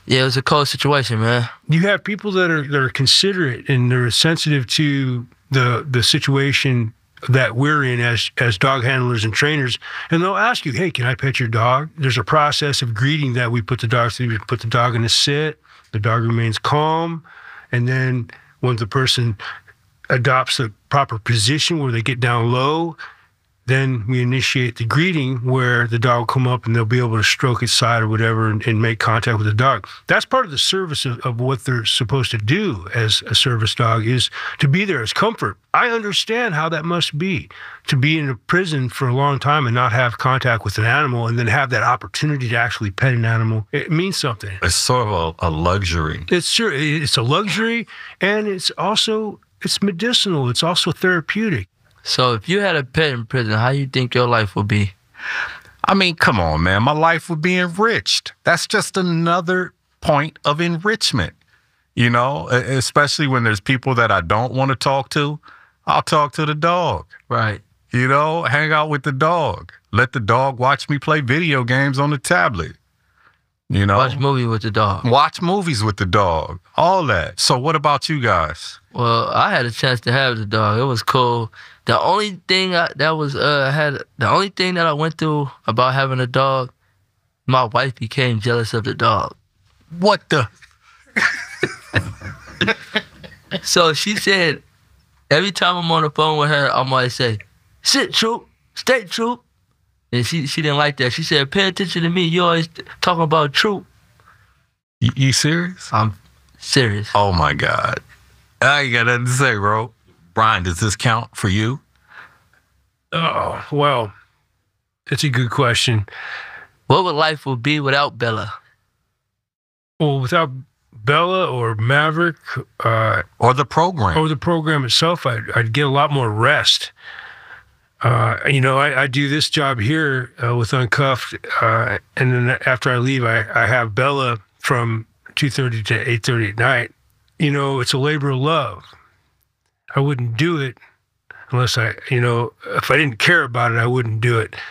Yeah, it was a cold situation, man. You have people that are considerate and they're sensitive to the situation that we're in as dog handlers and trainers, and they'll ask you, hey, can I pet your dog? There's a process of greeting that we put the dog through. We put the dog in a sit, the dog remains calm, and then when the person adopts the proper position where they get down low, then we initiate the greeting where the dog will come up and they'll be able to stroke its side or whatever and make contact with the dog. That's part of the service of what they're supposed to do as a service dog, is to be there as comfort. I understand how that must be, to be in a prison for a long time and not have contact with an animal and then have that opportunity to actually pet an animal. It means something. It's sort of a luxury. It's a luxury, and it's medicinal. It's also therapeutic. So if you had a pet in prison, how you think your life would be? I mean, come on, man. My life would be enriched. That's just another point of enrichment, you know, especially when there's people that I don't want to talk to. I'll talk to the dog. Right. You know, hang out with the dog. Let the dog watch me play video games on the tablet. You know? Watch movies with the dog. Watch movies with the dog. All that. So what about you guys? Well, I had a chance to have the dog. It was cool. The only thing that I went through about having a dog, my wife became jealous of the dog. What the? So she said, every time I'm on the phone with her, I'm always say, sit, Troop, stay, Troop. And she didn't like that. She said, pay attention to me. You always talking about Troop. You serious? I'm serious. Oh, my God. I ain't got nothing to say, bro. Brian, does this count for you? Oh, well, that's a good question. What would life be without Bella? Well, without Bella or Maverick, or the program, or the program itself, I'd get a lot more rest. You know, I do this job here with Uncuffed, and then after I leave, I have Bella from 2:30 to 8:30 at night. You know, it's a labor of love. I wouldn't do it unless if I didn't care about it, I wouldn't do it.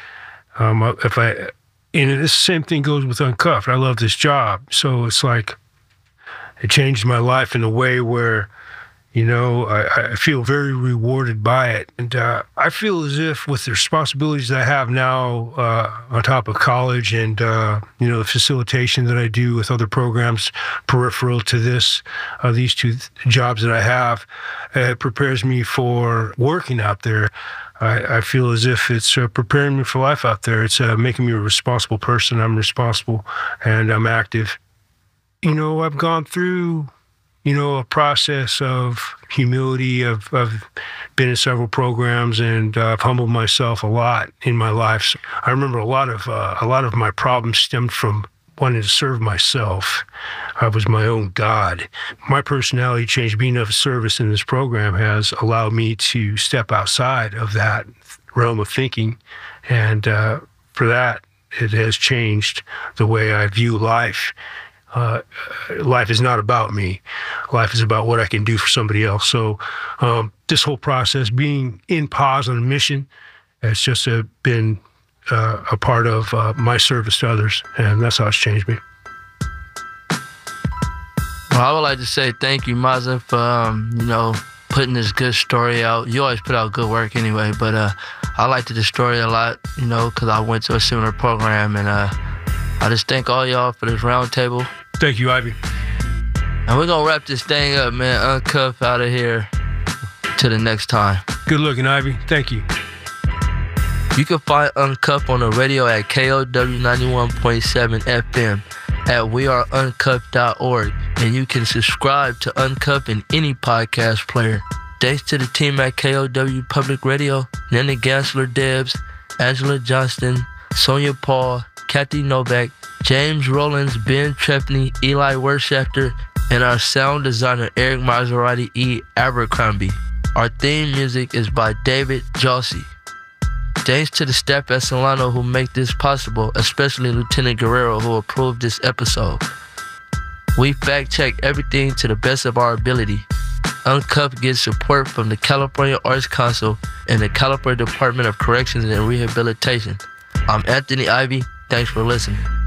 This same thing goes with Uncuffed. I love this job, so it's like it changed my life in a way where, you know, I feel very rewarded by it. And I feel as if with the responsibilities that I have now on top of college and, you know, the facilitation that I do with other programs peripheral to these two jobs that I have, it prepares me for working out there. I feel as if it's preparing me for life out there. It's making me a responsible person. I'm responsible and I'm active. You know, I've gone through, you know, a process of humility. I've been in several programs, and I've humbled myself a lot in my life. So I remember a lot of my problems stemmed from wanting to serve myself. I was my own God. My personality change, being of service in this program, has allowed me to step outside of that realm of thinking, and for that, it has changed the way I view life. Life is not about me. Life is about what I can do for somebody else. So this whole process, being in pause on a mission, has just been a part of my service to others, and that's how it's changed me. Well, I would like to say thank you, Mazza, for you know, putting this good story out. You always put out good work anyway, but I liked the story a lot, you know, because I went to a similar program, and I just thank all y'all for this round table. Thank you, Ivy. And we're going to wrap this thing up, man. Uncuffed out of here. Till the next time. Good looking, Ivy. Thank you. You can find Uncuffed on the radio at KOW 91.7 FM at weareuncuffed.org. And you can subscribe to Uncuffed in any podcast player. Thanks to the team at KOW Public Radio, Nanny Gansler Debs, Angela Johnston, Sonia Paul, Kathy Novak, James Rollins, Ben Trepney, Eli Wershafter, and our sound designer Eric Maserati E. Abercrombie. Our theme music is by David Jossi. Thanks to the staff at Solano who make this possible, especially Lieutenant Guerrero who approved this episode. We fact check everything to the best of our ability. Uncuffed gets support from the California Arts Council and the California Department of Corrections and Rehabilitation. I'm Anthony Ivy. Thanks for listening.